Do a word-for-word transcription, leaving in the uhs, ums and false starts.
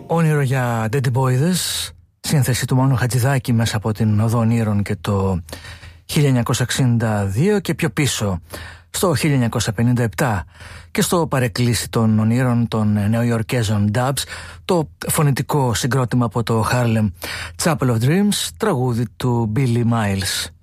Όνειρο για ντεντιμπόιδες, σύνθεση του Μάνου Χατζηδάκη μέσα από την Οδό Ονείρων και το χίλια εννιακόσια εξήντα δύο, και πιο πίσω στο χίλια εννιακόσια πενήντα επτά και στο παρεκκλήσι των ονείρων των Νεοϊορκέζων Dubs, το φωνητικό συγκρότημα από το Harlem, Chapel of Dreams, τραγούδι του Billy Miles.